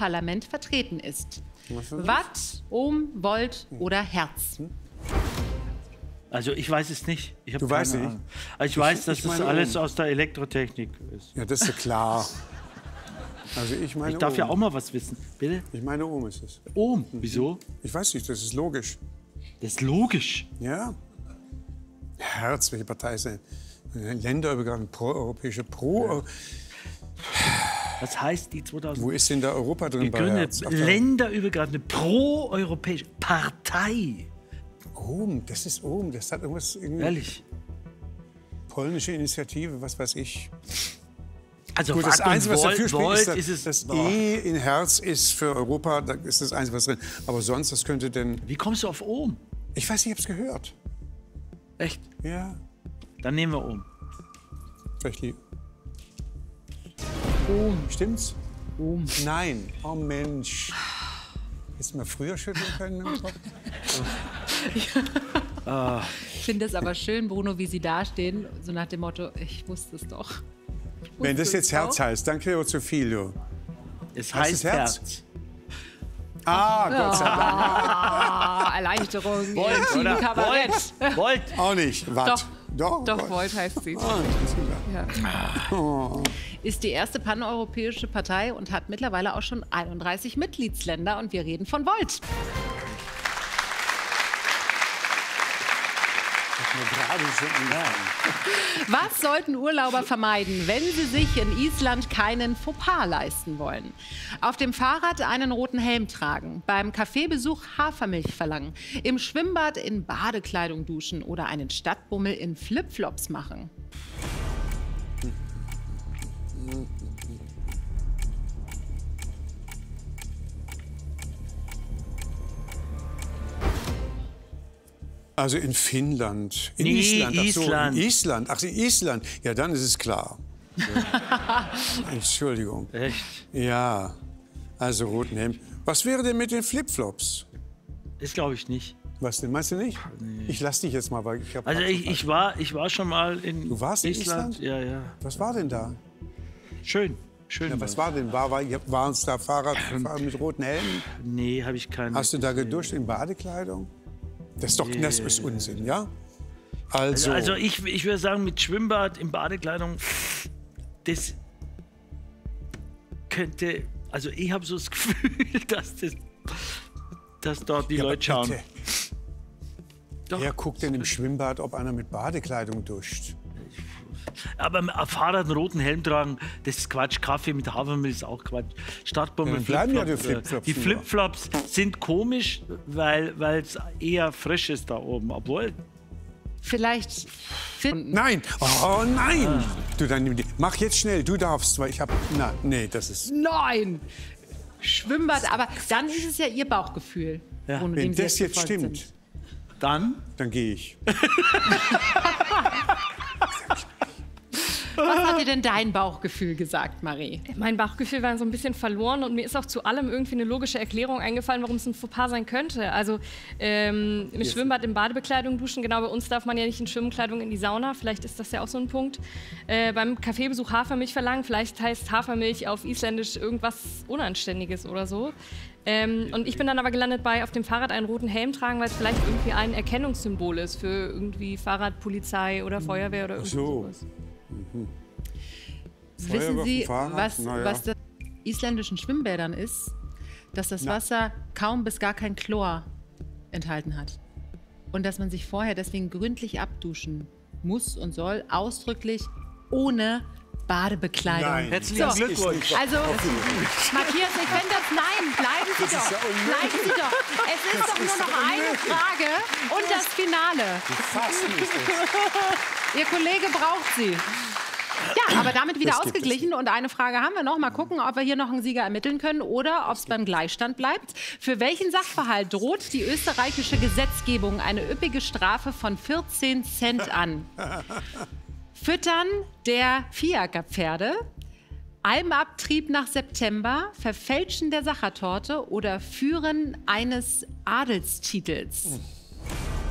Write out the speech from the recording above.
EU-Parlament vertreten ist? Watt, Ohm, Volt oder Hertz? Also ich weiß es nicht. Ich Du weißt nicht? Also ich weiß, dass das alles aus der Elektrotechnik ist. Ja, das ist ja klar. Also ich meine Ich darf ja Ohm. auch mal was wissen. Bitte? Ich meine Ohm ist es. Ohm. Wieso? Ich weiß nicht, das ist logisch. Das ist logisch. Ja. Herz, welche Partei ist denn? Länderübergreifend, proeuropäische, pro... Was heißt die 2000? Wo ist denn da Europa drin bei Gegründet, Herz? länderübergreifende, proeuropäische Partei. Ohm, das ist Ohm. Das hat irgendwas... Ehrlich. Polnische Initiative, was weiß ich. Also Gut, das Watt und Einzige, was dafür spricht, Volt ist, ist es. das E in Herz ist für Europa, da ist das Einzige, was drin. Aber sonst, das könnte denn... Wie kommst du auf Ohm? Ich weiß nicht, ich hab's gehört. Echt? Ja, Dann nehmen wir Ohm. vielleicht lieb. Ohm. Stimmt's? Ohm. Nein. Oh Mensch. Hättest du mal früher schütteln können mit dem Kopf? Ich finde es aber schön, Bruno, wie Sie dastehen, so nach dem Motto, ich wusste es doch. Wenn das jetzt Herz heißt, dann kriegen wir zu viel, du. Es Heißt heißt es Herz? Herz. Ah, Gott sei Dank. Ah, Erleichterung. Volt, Team oder? Kabarett. Volt. Auch nicht. Watt. Doch, Doch, Volt heißt sie. Ah, das ist Ja. Ist die erste paneuropäische Partei und hat mittlerweile auch schon 31 Mitgliedsländer. Und wir reden von Volt. Was sollten Urlauber vermeiden, wenn sie sich in Island keinen Fauxpas leisten wollen? Auf dem Fahrrad einen roten Helm tragen, beim Kaffeebesuch Hafermilch verlangen, im Schwimmbad in Badekleidung duschen oder einen Stadtbummel in Flipflops machen? Also in Finnland. In Nee, Island. Ach so, Island. in Island. Ach, in Island. Ja, dann ist es klar. Entschuldigung. Echt? Ja, also roten Helm. Was wäre denn mit den Flipflops? Das glaube ich nicht. Was denn, meinst du nicht? Ich lass dich jetzt mal, weil ich habe... Also ich war schon mal in Du warst in Island? Ja, ja. Was war denn da? Schön. Schön. Ja, was war denn? Waren es da Fahrradfahren mit roten Helmen? Nee, habe ich keine. Hast du da geduscht in Badekleidung? Das ist Unsinn, ja? Also ich würde sagen, mit Schwimmbad in Badekleidung, das könnte, also ich habe so das Gefühl, dass dort die Leute schauen. Bitte. Doch. Wer guckt denn im Schwimmbad, ob einer mit Badekleidung duscht? Aber am Fahrrad einen roten Helm tragen, das ist Quatsch. Kaffee mit Hafermilch ist auch Quatsch. Stadtbummel, Dann bleiben ja die Flipflops. Flipflops Die nur. Flipflops sind komisch, weil es eher frisch ist da oben. Obwohl, Vielleicht finden. Nein! Oh nein! Du, dann nimm die. Mach jetzt schnell, du darfst, weil ich habe... Nee, das ist... Nein! Schwimmbad, aber dann ist es ja Ihr Bauchgefühl. Ja. Bruno, Wenn dem Sie das jetzt gefolgt stimmt, sind. dann dann gehe ich. Was hat dir denn dein Bauchgefühl gesagt, Marie? Mein Bauchgefühl war so ein bisschen verloren und mir ist auch zu allem irgendwie eine logische Erklärung eingefallen, warum es ein Fauxpas sein könnte. Also im Schwimmbad in Badebekleidung duschen, genau, bei uns darf man ja nicht in Schwimmkleidung in die Sauna, vielleicht ist das ja auch so ein Punkt. Beim Kaffeebesuch Hafermilch verlangen, vielleicht heißt Hafermilch auf Isländisch irgendwas Unanständiges oder so. Und ich bin dann aber gelandet bei auf dem Fahrrad einen roten Helm tragen, weil es vielleicht irgendwie ein Erkennungssymbol ist für irgendwie Fahrradpolizei oder Feuerwehr oder irgendwie so. sowas. Wissen Sie, Fahrrad? Naja. was das in isländischen Schwimmbädern ist? Dass das Wasser kaum bis gar kein Chlor enthalten hat. Und dass man sich vorher deswegen gründlich abduschen muss und soll, ausdrücklich ohne Badebekleidung. Nein. herzlichen So. Glückwunsch. Also, Matthias, ich fände das... Nein, bleiben Sie doch. ja unmöglich. Bleiben Sie doch. Es ist doch nur noch eine Frage und das Finale. Fast ist das. Ihr Kollege braucht Sie. Ja, aber damit wieder Das gibt ausgeglichen. Und eine Frage haben wir noch. Mal gucken, ob wir hier noch einen Sieger ermitteln können oder ob es beim Gleichstand bleibt. Für welchen Sachverhalt droht die österreichische Gesetzgebung eine üppige Strafe von 14 Cent an? Füttern der Viehackerpferde, Almabtrieb nach September, Verfälschen der Sachertorte oder Führen eines Adelstitels?